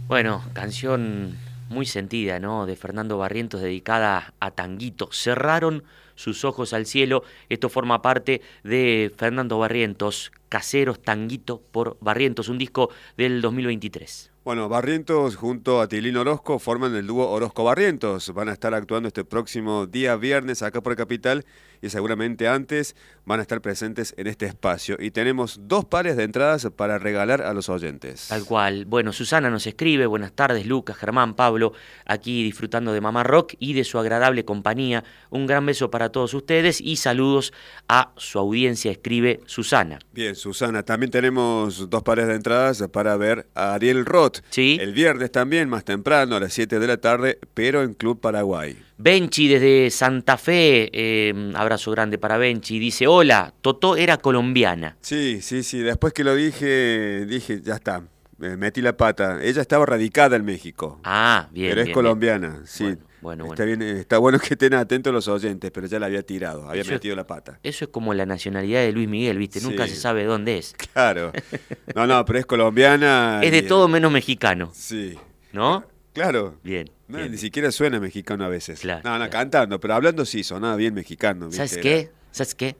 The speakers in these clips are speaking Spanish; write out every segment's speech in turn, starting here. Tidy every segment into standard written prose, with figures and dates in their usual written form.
Bueno, canción muy sentida, ¿no? De Fernando Barrientos dedicada a Tanguito. Cerraron sus ojos al cielo. Esto forma parte de Fernando Barrientos, Caseros Tanguito por Barrientos, un disco del 2023. Bueno, Barrientos junto a Tilín Orozco forman el dúo Orozco-Barrientos. Van a estar actuando este próximo día viernes acá por Capital y seguramente antes van a estar presentes en este espacio. Y tenemos 2 pares de entradas para regalar a los oyentes. Tal cual. Bueno, Susana nos escribe, buenas tardes, Lucas, Germán, Pablo, aquí disfrutando de Mamá Rock y de su agradable compañía. Un gran beso para todos ustedes y saludos a su audiencia, escribe Susana. Bien, Susana, también tenemos 2 pares de entradas para ver a Ariel Roth. ¿Sí? El viernes también, más temprano, a las 7 de la tarde, pero en Club Paraguay. Benchi desde Santa Fe, abrazo grande para Benchi, dice, hola, Totó era colombiana. Sí, sí, sí. Después que lo dije, ya está. Metí la pata. Ella estaba radicada en México. Ah, bien, Pero es bien, bien. colombiana, sí. Bueno. Está bien, está bueno que estén atentos los oyentes, pero ya la había tirado, había metido la pata. Eso es como la nacionalidad de Luis Miguel, ¿viste? Sí, Nunca se sabe dónde es. claro. No, pero es colombiana. Es de todo menos mexicano, Sí. ¿no? Claro. Bien, No, bien. ni siquiera suena mexicano a veces. Claro, No, claro. cantando, pero hablando sí, sonaba bien mexicano. ¿Viste? ¿Sabes qué? ¿Sabes qué?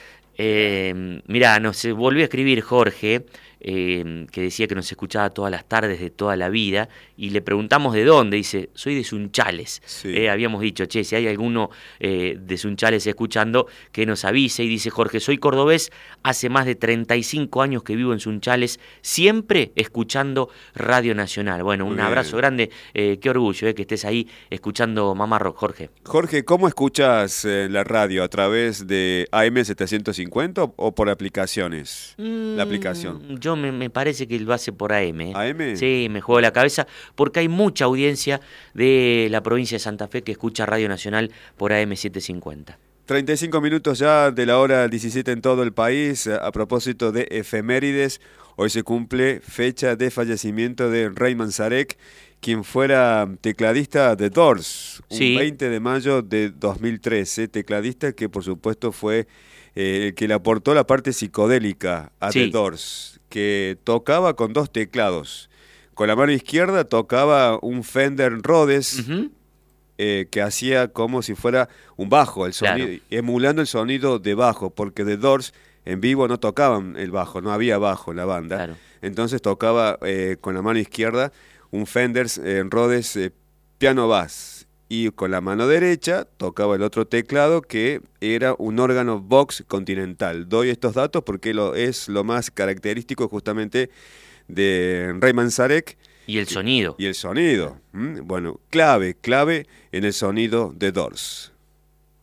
Mirá, nos volvió a escribir Jorge, que decía que nos escuchaba todas las tardes de toda la vida, y le preguntamos de dónde, dice, soy de Sunchales. Sí. Habíamos dicho, che, si hay alguno de Sunchales escuchando, que nos avise, y dice Jorge, soy cordobés, hace más de 35 años que vivo en Sunchales, siempre escuchando Radio Nacional. Bueno, Muy un bien. abrazo grande, qué orgullo que estés ahí escuchando Mamá Rock, Jorge. Jorge, ¿cómo escuchas la radio? ¿A través de AM750 o por aplicaciones? La aplicación. Yo me parece que lo hace por AM. ¿AM? Sí, me juego la cabeza, porque hay mucha audiencia de la provincia de Santa Fe que escucha Radio Nacional por AM750. 35 minutos ya de la hora 17 en todo el país. A propósito de efemérides, hoy se cumple fecha de fallecimiento de Ray Manzarek, quien fuera tecladista de Doors, un Sí. 20 de mayo de 2013, tecladista que por supuesto fue el que le aportó la parte psicodélica a Sí. The Doors, que tocaba con 2 teclados. Con la mano izquierda tocaba un Fender Rhodes, Ujú. que hacía como si fuera un bajo, el sonido, Claro. emulando el sonido de bajo, porque The Doors en vivo no tocaban el bajo, no había bajo en la banda. Claro. Entonces tocaba con la mano izquierda un Fender Rhodes piano bass, y con la mano derecha tocaba el otro teclado que era un órgano Vox Continental. Doy estos datos porque es lo más característico justamente de Ray Manzarek. Y el sonido. Y el sonido, bueno, clave en el sonido de Doors.